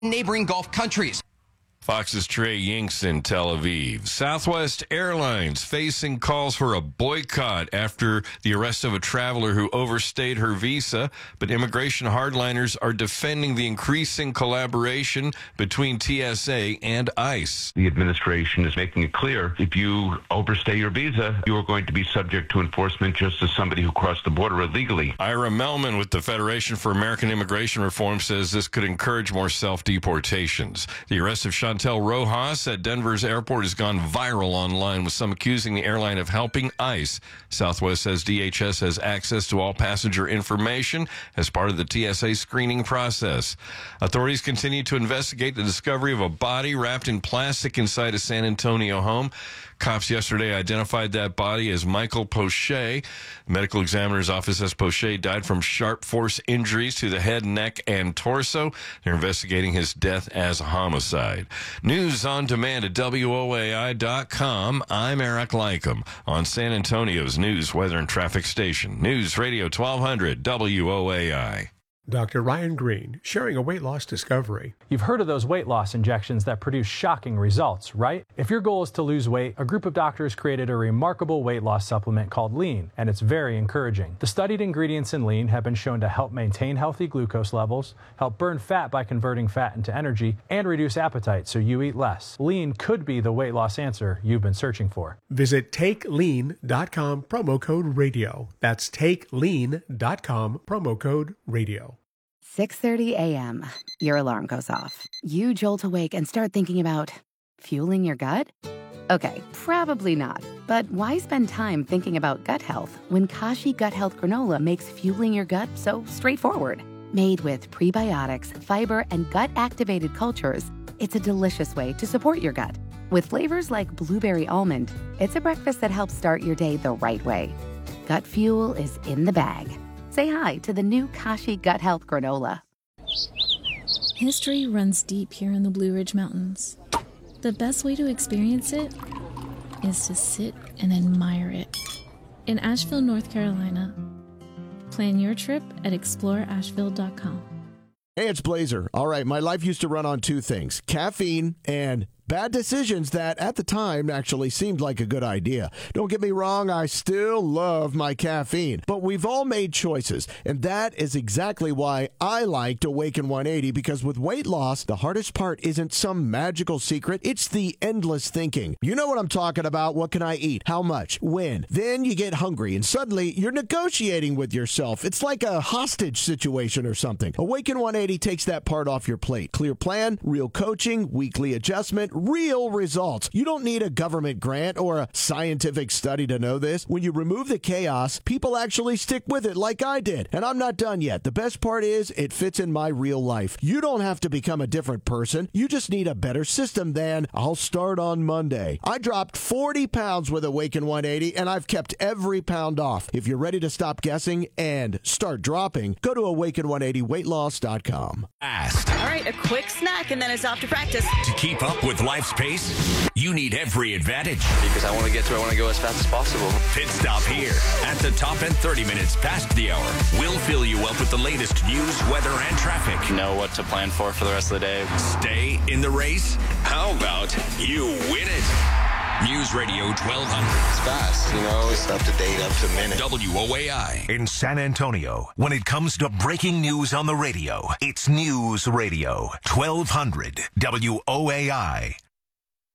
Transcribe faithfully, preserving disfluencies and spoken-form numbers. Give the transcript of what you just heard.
neighboring Gulf countries. Fox's Trey Yinks in Tel Aviv. Southwest Airlines facing calls for a boycott after the arrest of a traveler who overstayed her visa, but immigration hardliners are defending the increasing collaboration between T S A and ICE. The administration is making it clear if you overstay your visa, you are going to be subject to enforcement just as somebody who crossed the border illegally. Ira Melman with the Federation for American Immigration Reform says this could encourage more self-deportations. The arrest of Chantel Rojas at Denver's airport has gone viral online, with some accusing the airline of helping ICE. Southwest says D H S has access to all passenger information as part of the T S A screening process. Authorities continue to investigate the discovery of a body wrapped in plastic inside a San Antonio home. Cops yesterday identified that body as Michael Poche. The medical examiner's office says Poche died from sharp force injuries to the head, neck, and torso. They're investigating his death as a homicide. News on demand at W O A I dot com. I'm Eric Lycum on San Antonio's news, weather, and traffic station. News Radio twelve hundred W O A I. Doctor Ryan Green, sharing a weight loss discovery. You've heard of those weight loss injections that produce shocking results, right? If your goal is to lose weight, a group of doctors created a remarkable weight loss supplement called Lean, and it's very encouraging. The studied ingredients in Lean have been shown to help maintain healthy glucose levels, help burn fat by converting fat into energy, and reduce appetite so you eat less. Lean could be the weight loss answer you've been searching for. Visit take lean dot com, promo code radio. That's take lean dot com, promo code radio. six thirty a.m. Your alarm goes off. You jolt awake and start thinking about fueling your gut? Okay, probably not. But why spend time thinking about gut health when Kashi Gut Health Granola makes fueling your gut so straightforward? Made with prebiotics, fiber, and gut-activated cultures, it's a delicious way to support your gut. With flavors like blueberry almond, it's a breakfast that helps start your day the right way. Gut fuel is in the bag. Say hi to the new Kashi Gut Health Granola. History runs deep here in the Blue Ridge Mountains. The best way to experience it is to sit and admire it. In Asheville, North Carolina. Plan your trip at explore asheville dot com. Hey, it's Blazer. All right, my life used to run on two things, caffeine and bad decisions that at the time actually seemed like a good idea. Don't get me wrong, I still love my caffeine, but we've all made choices, and that is exactly why I liked Awaken one eighty, because with weight loss, the hardest part isn't some magical secret, it's the endless thinking. You know what I'm talking about. What can I eat? How much? When? Then you get hungry, and suddenly you're negotiating with yourself. It's like a hostage situation or something. Awaken one eighty takes that part off your plate. Clear plan, real coaching, weekly adjustment, real results. You don't need a government grant or a scientific study to know this. When you remove the chaos, people actually stick with it like I did. And I'm not done yet. The best part is it fits in my real life. You don't have to become a different person. You just need a better system than I'll start on Monday. I dropped forty pounds with Awaken one eighty, and I've kept every pound off. If you're ready to stop guessing and start dropping, go to awaken one eighty weight loss dot com. Fast. All right, a quick snack and then it's off to practice. To keep up with life's pace, you need every advantage. Because I want to get to where I want to go as fast as possible. Pit stop here at the top and thirty minutes past the hour. We'll fill you up with the latest news, weather, and traffic. Know what to plan for for the rest of the day. Stay in the race? How about you win it? News Radio twelve hundred. It's fast, you know, it's up to date, up to minute. W O A I. In San Antonio, when it comes to breaking news on the radio, it's News Radio twelve hundred W O A I.